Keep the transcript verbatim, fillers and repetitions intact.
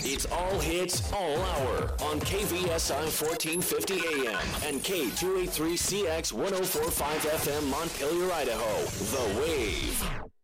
It's all hits, all hour on K V S I fourteen fifty A M and K two eighty-three C X one oh four point five F M Montpelier, Idaho. The Wave.